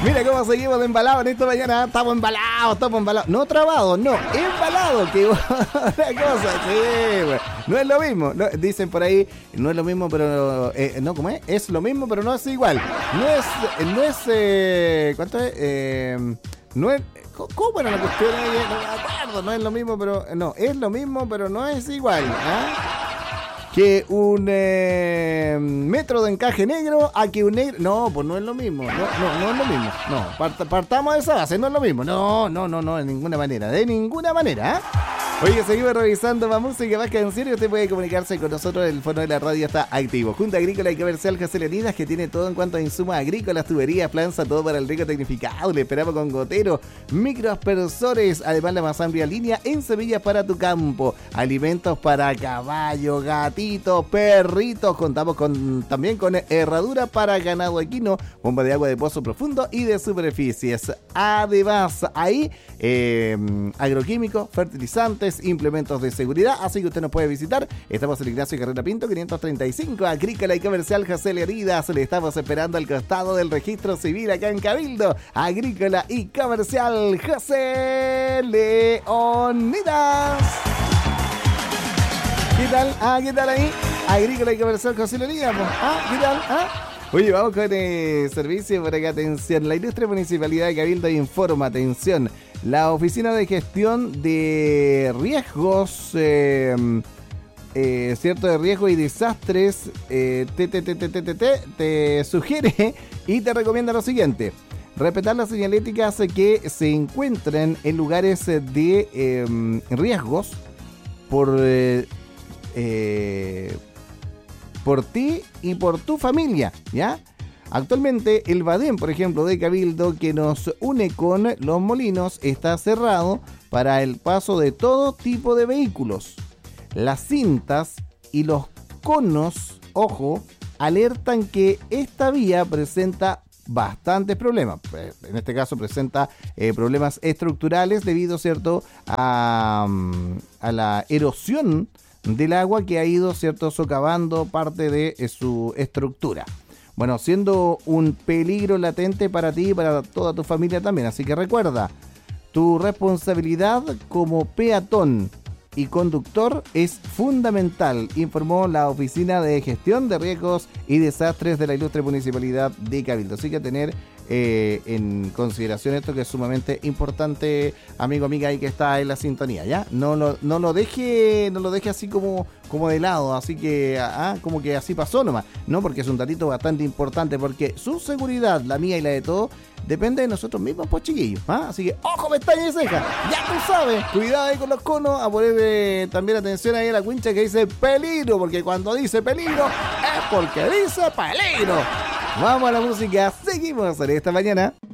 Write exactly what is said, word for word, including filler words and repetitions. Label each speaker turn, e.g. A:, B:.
A: Mira cómo seguimos de embalado en esta mañana. Estamos embalados, estamos embalados. No trabados, no, embalados. Que una cosa, sí, güey. No es lo mismo. No, dicen por ahí, no es lo mismo, pero... Eh, no, ¿cómo es? Es lo mismo, pero no es igual. No es... No es eh, ¿cuánto es? Eh, no es... ¿Cómo era la cuestión? No me acuerdo. No es lo mismo, pero... No, es lo mismo, pero no es igual. ¿Ah? Que un eh, metro de encaje negro a que un negro... No, pues no es lo mismo. No, no, no es lo mismo. No, part- partamos de esa base, no es lo mismo. No, no, no, no, de ninguna manera. De ninguna manera. Oye, seguimos revisando más música, más canciones. Usted puede comunicarse con nosotros. El fono de la radio está activo. Junta Agrícola y Comercial José Leonidas, que tiene todo en cuanto a insumos agrícolas, tuberías, planza, todo para el riego tecnificado. Le esperamos con gotero, microaspersores. Además, la más amplia línea en semillas para tu campo. Alimentos para caballo, gatitos, perritos. Contamos con también con herradura para ganado equino, bomba de agua de pozo profundo y de superficies. Además, ahí eh, agroquímicos, fertilizantes, implementos de seguridad, así que usted nos puede visitar. Estamos en Ignacio Carrera Pinto quinientos treinta y cinco, Agrícola y Comercial José Leonidas. Le estamos esperando al costado del registro civil acá en Cabildo. Agrícola y Comercial José Leonidas. ¿Qué tal? Ah, ¿qué tal ahí? Agrícola y Comercial José Leonidas. Ah, ¿qué tal? Ah. Oye, vamos con el servicio por acá. Atención, la Ilustre Municipalidad de Cabildo informa, atención, la Oficina de Gestión de Riesgos, eh, eh, cierto, de riesgo y desastres, eh, te, te, te, te, te, te, te sugiere y te recomienda lo siguiente: respetar las señaléticas que se encuentren en lugares de eh, riesgos por... Eh, eh, por ti y por tu familia, ¿ya? Actualmente el Badén, por ejemplo, de Cabildo, que nos une con Los Molinos, está cerrado para el paso de todo tipo de vehículos. Las cintas y los conos, ojo, alertan que esta vía presenta bastantes problemas. En este caso presenta eh, problemas estructurales debido, ¿cierto?, a, a la erosión del agua que ha ido, cierto, socavando parte de eh, su estructura. Bueno, siendo un peligro latente para ti y para toda tu familia también. Así que recuerda, tu responsabilidad como peatón y conductor es fundamental, informó la Oficina de Gestión de Riesgos y Desastres de la Ilustre Municipalidad de Cabildo. Así que tener eh, en consideración esto, que es sumamente importante, amigo, amiga, ahí que está en la sintonía, ¿ya? No lo, no lo deje, no lo deje así como, como de lado, así que, ah, como que así pasó nomás, ¿no? Porque es un datito bastante importante, porque su seguridad, la mía y la de todos, depende de nosotros mismos, pues, chiquillos, ¿ah? Así que, ojo, pestaña y ceja, ya tú sabes, cuidado ahí con los conos, a poner eh, también atención ahí a la wincha que dice peligro, porque cuando dice peligro, es porque dice peligro. Vamos a la música, seguimos en esta mañana.